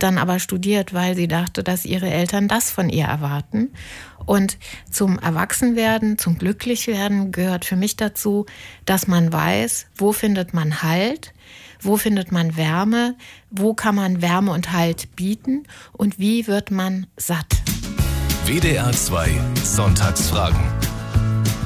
hat dann aber studiert, weil sie dachte, dass ihre Eltern das von ihr erwarten. Und zum Erwachsenwerden, zum Glücklichwerden gehört für mich dazu, dass man weiß, wo findet man Halt, wo findet man Wärme, wo kann man Wärme und Halt bieten und wie wird man satt. WDR 2 Sonntagsfragen.